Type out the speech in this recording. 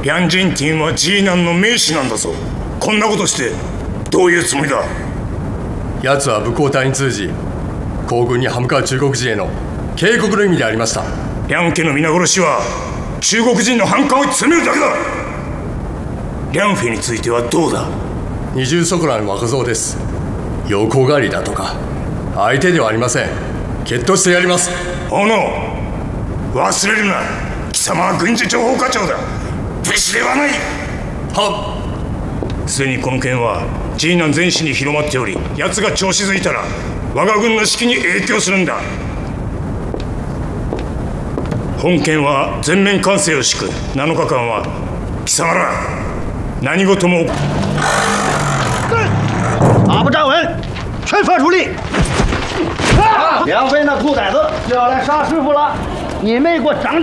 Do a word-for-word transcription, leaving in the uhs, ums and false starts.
リャンジェンティンはジーナンの名士なんだぞ。こんなことしてどういうつもりだ。 奴は武功隊に通じ皇軍に歯向かう中国人への警告の意味でありました。 リャン家の皆殺しは中国人の反感を詰めるだけだ。リャンフェについてはどうだ。 二重そこらの若造です。横狩りだとか相手ではありません。決闘してやります。 おの忘れるな。貴様は軍事情報課長だ。武士ではない。 はっ。すでにこの件はジーナン全市に広まっており、奴が調子づいたら我が軍の指揮に影響するんだ。本件は全面管制を敷く。なのかかんは貴様ら何事も。 阿不站稳，全发出力！梁飞那兔崽子就要来杀师傅了，你们给我长点